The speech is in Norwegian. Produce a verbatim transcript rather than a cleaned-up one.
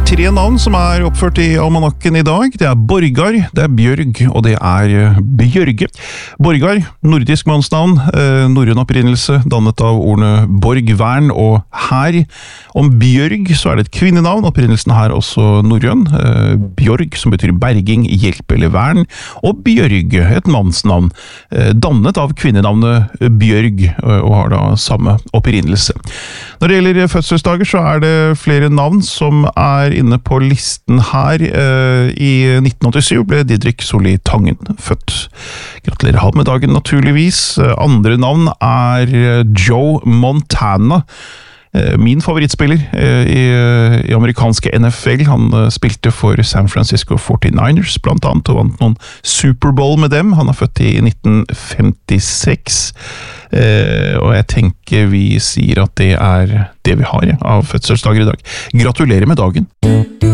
tre navn som er oppført i almanakken i dag. Det er Borgar, det er Bjørg, og det er Bjørge. Borgar, nordisk mannsnavn, eh, norrøn opprinnelse, dannet av ordene borgvern og hær. Om Bjørg så er det et kvinnenavn, opprinnelsen her også norrøn. Eh, Bjørg, som betyr berging, hjelp eller vern, og Bjørge, et mannsnavn, eh, dannet av kvinnenavnet Bjørg, og har da samme opprinnelse. Når det gjelder fødselsdager så er det flere navn som er inne på listen her. I nitten åttisyv ble Didrik Solli Tangen født. Gratulerer ham med dagen, naturligvis. Andre navn er Joe Montana. Min favorittspiller i, i amerikanske N F L. Han spilte for San Francisco forty-niners blant annet, og vant noen Superbowl med dem. Han er født i nitten femtiseks, eh, og jeg tenker vi sier at det er det vi har ja, av fødselsdager i dag. Gratulerer med dagen!